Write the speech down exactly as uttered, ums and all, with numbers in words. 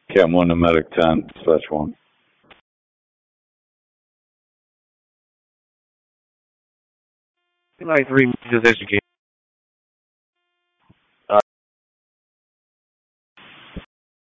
Cam one to Medic ten, Dispatch one. Like three, just educate.